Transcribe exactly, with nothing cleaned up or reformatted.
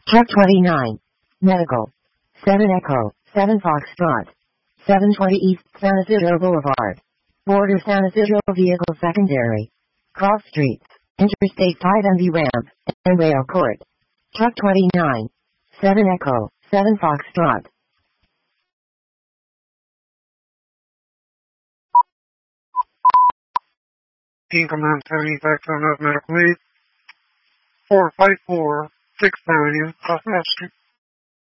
Truck twenty-nine. Medical. seven Echo, seven Foxtrot. seven twenty East San Isidro Boulevard. Border San Isidro Vehicle Secondary. Cross Streets. Interstate five M V Ramp. And Rail Court. Truck twenty-nine. seven Echo, seven Foxtrot. Team Command seventy-five Medical Aid. four five four sixth Avenue, South Main Street.